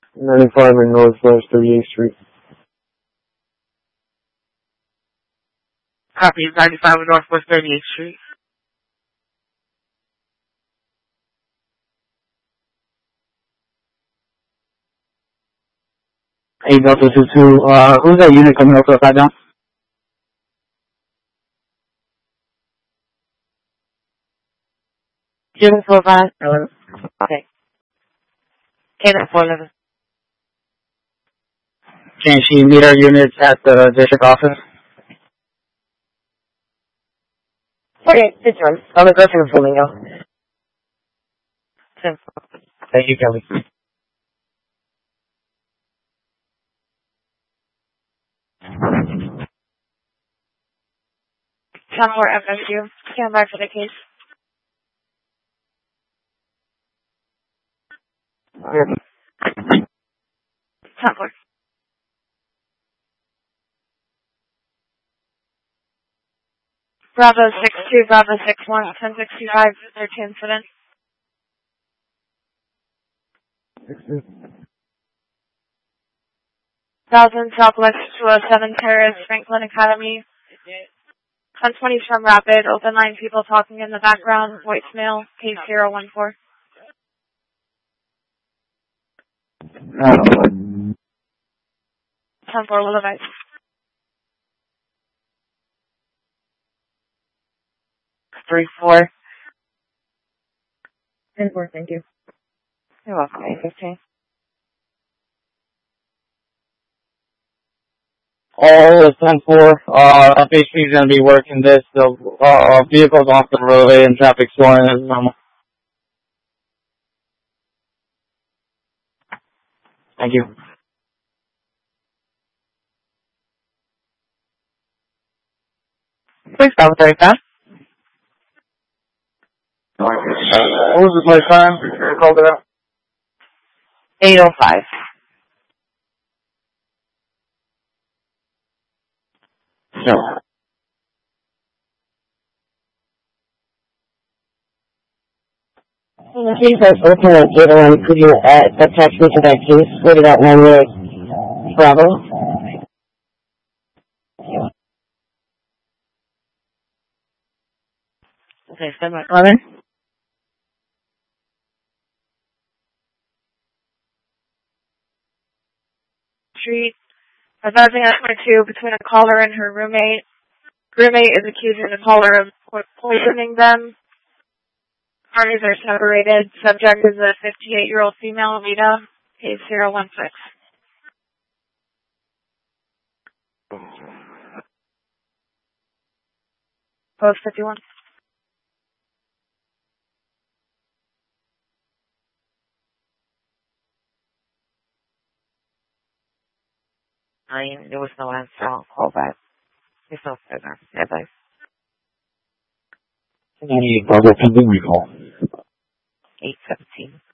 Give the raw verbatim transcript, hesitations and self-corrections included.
ninety-five and Northwest thirty-eighth Street. Copy, ninety-five and Northwest thirty-eighth Street. Hey, Delta two two, uh, who's that unit coming up upside down? Unit four five eleven. Okay. Unit four eleven. Can she meet our units at the district office? Okay, it's on. I'm going to go to the flamingo. Thank you, Kelly. Tom or F S U. Stand by for the case. Tom four. Bravo six two, Bravo six one, ten sixty-five, thirteen incident. Thousand Southwest two oh seven Terrace, Franklin Academy. ten twenty from Rapid, open line, people talking in the background, voicemail, case zero one four. ten four, will advise. three four. ten four, thank you. You're welcome, eight fifteen. All is ten four, uh, F H P is going to be working this, the, uh, vehicles off the roadway and traffic flowing as normal. Thank you. Please stop with thirty-five. Uh, what was the place time? You called it out? eight oh five. No. Please, I was looking at data one. Could you uh, attach me to that case? What did that one with Bravo? Okay, stand by. eleven. Street. Advising at number two between a caller and her roommate. Roommate is accusing the caller of poisoning them. Parties are separated. Subject is a fifty-eight-year-old female, Rita, case zero one six. Post fifty-one. I mean, there was no answer. I'll call back. It's no further. Yeah, bye. Any Bravo pending recall? eight seventeen.